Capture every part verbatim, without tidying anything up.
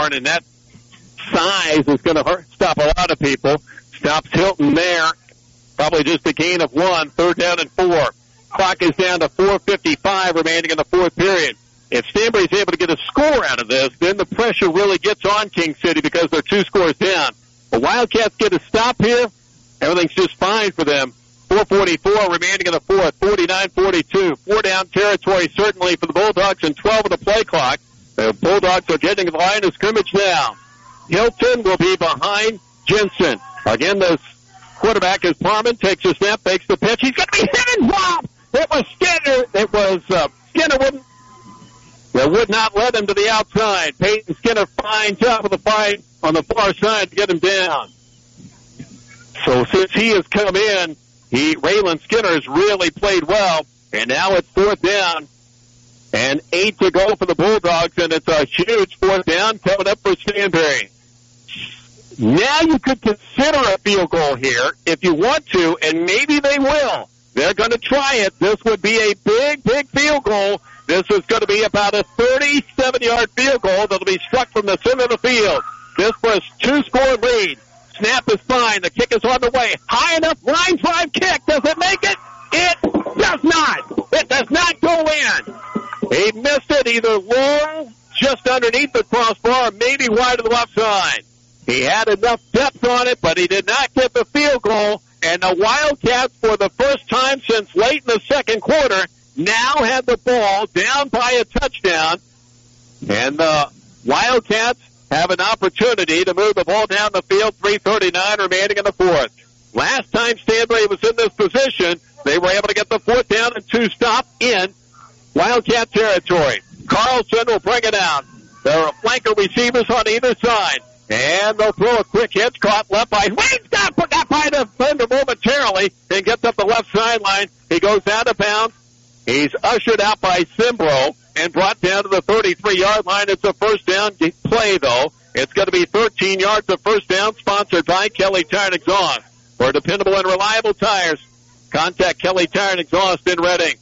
Barn, and that size is going to stop a lot of people. Stops Hilton there. Probably just a gain of one. Third down and four. Clock is down to four fifty-five remaining in the fourth period. If Stanbury's able to get a score out of this, then the pressure really gets on King City because they're two scores down. The Wildcats get a stop here. Everything's just fine for them. four forty-four remaining in the fourth. forty-nine forty-two. Four down territory certainly for the Bulldogs and twelve of the play clock. The Bulldogs are getting the line of scrimmage now. Hilton will be behind Jensen. Again, the quarterback is Parman. Takes a snap, takes the pitch. He's going to be hit and dropped. It was Skinner. It was uh, Skinner wouldn't. They would not let him to the outside. Peyton Skinner fine job of the fight on the far side to get him down. So since he has come in, he Raylan Skinner has really played well. And now it's fourth down and eight to go for the Bulldogs, and it's a huge fourth down coming up for Stanbury. Now you could consider a field goal here if you want to, and maybe they will. They're going to try it. This would be a big, big field goal. This is going to be about a thirty-seven-yard field goal that'll be struck from the center of the field. This was two-score lead. Snap is fine. The kick is on the way. High enough line drive kick. Does it make it? It does not. It does not go in. He missed it either long, just underneath the crossbar, or maybe wide to the left side. He had enough depth on it, but he did not get the field goal. And the Wildcats, for the first time since late in the second quarter, now have the ball down by a touchdown. And the Wildcats have an opportunity to move the ball down the field. three thirty-nine remaining in the fourth. Last time Stanbury was in this position, they were able to get the fourth down and two stop in Wildcat territory. Carlson will bring it out. There are flanker receivers on either side. And they'll throw a quick hitch, caught left by Wayne. Got, got by the defender momentarily and gets up the left sideline. He goes out of bounds. He's ushered out by Simbro and brought down to the thirty-three-yard line. It's a first down play, though. It's going to be thirteen yards of first down, sponsored by Kelly Tire and Exhaust. For dependable and reliable tires, contact Kelly Tire and Exhaust in Reading.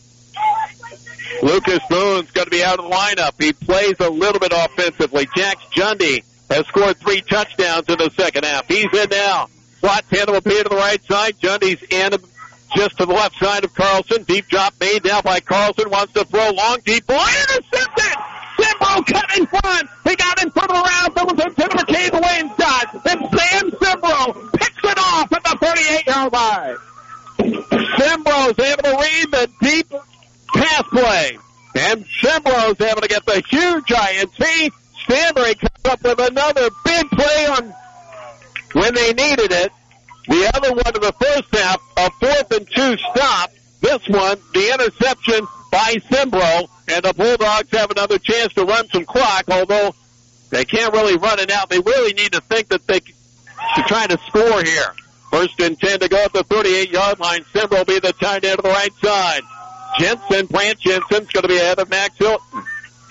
Lucas Boone's going to be out of the lineup. He plays a little bit offensively. Jax Jundy has scored three touchdowns in the second half. He's in now. Slot ten will be to the right side. Jundy's in just to the left side of Carlson. Deep drop made now by Carlson. Wants to throw long, deep ball. Intercepted! Simbro cut in front. He got in front of the round. There was a Timber came away and shot. Then Sam Simbro picks it off at the thirty-eight-yard line. Simbro's able to read the deep pass play. And Simbro's able to get the huge I N T. Stanbury comes up with another big play on when they needed it. The other one in the first half, a fourth and two stop. This one, the interception by Simbro, and the Bulldogs have another chance to run some clock, although they can't really run it out. They really need to think that they should try to score here. First and ten to go at the thirty-eight-yard line. Simbro will be the tight end to the right side. Jensen, Brant Jensen's going to be ahead of Max Hilton.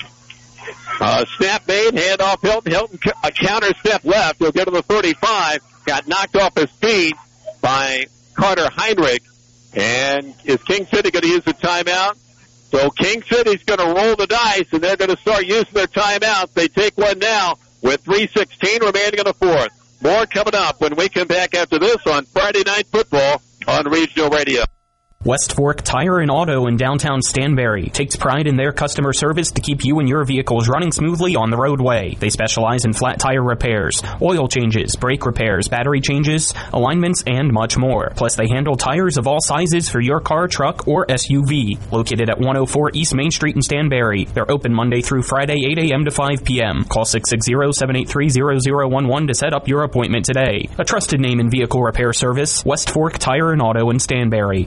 Uh, snap made, hand off Hilton. Hilton, a counter step left. He'll get to the thirty-five. Got knocked off his feet by Carter Heinrich. And is King City going to use the timeout? So King City's going to roll the dice, and they're going to start using their timeouts. They take one now with three sixteen remaining in the fourth. More coming up when we come back after this on Friday Night Football on Regional Radio. West Fork Tire and Auto in downtown Stanbury takes pride in their customer service to keep you and your vehicles running smoothly on the roadway. They specialize in flat tire repairs, oil changes, brake repairs, battery changes, alignments, and much more. Plus, they handle tires of all sizes for your car, truck, or S U V. Located at one oh four East Main Street in Stanbury. They're open Monday through Friday, eight a.m. to five p.m. Call six six zero, seven eight three, zero zero one one to set up your appointment today. A trusted name in vehicle repair service, West Fork Tire and Auto in Stanbury.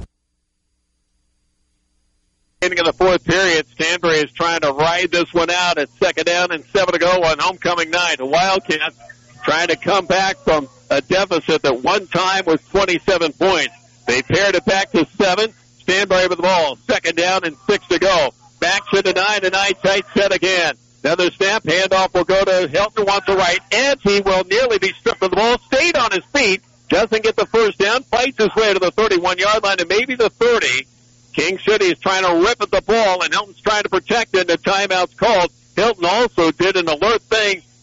In the fourth period, Stanbury is trying to ride this one out at second down and seven to go on homecoming night. The Wildcats trying to come back from a deficit that one time was twenty-seven points. They paired it back to seven. Stanbury with the ball. Second down and six to go. Back to the nine and nine tight set again. Another snap. Handoff will go to Hilton. Wants a right edge. He will nearly be stripped of the ball. Stayed on his feet. Doesn't get the first down. Fights his way to the thirty-one-yard line and maybe the thirty. King City is trying to rip at the ball, and Hilton's trying to protect it, and the timeout's called. Hilton also did an alert thing